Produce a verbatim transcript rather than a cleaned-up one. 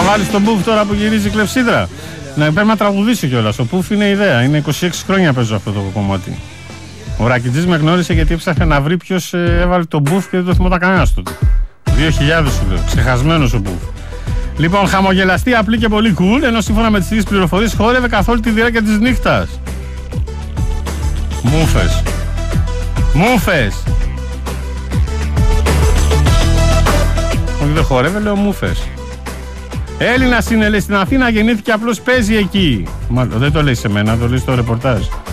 βάλεις τον Μπουφ τώρα που γυρίζει η κλεψίδρα. Να πρέπει να τραγουδήσει κιόλας. Ο Μπουφ είναι ιδέα. Είναι είκοσι έξι χρόνια παίζω αυτό το κομμάτι. Ο Ρακιτζής με γνώρισε γιατί έψαχνε να βρει ποιος έβαλε τον Μπουφ και δεν το θυμόταν κανένας τότε. δύο χιλιάδες σου λέω. Ξεχασμένος ο Μπουφ. Λοιπόν, χαμογελαστή, απλή και πολύ cool, ενώ σύμφωνα με τις ίδιες πληροφορίες χόρευε καθ' όλη τη διάρκεια της νύχτας. Μούφες. Μούφες. Όχι, δεν χόρευε, λέω μούφες. Έλληνας είναι, λέει, στην Αθήνα, γεννήθηκε, απλώς παίζει εκεί. Μάλλον δεν το λέει σε μένα, το λέει στο ρεπορτάζ.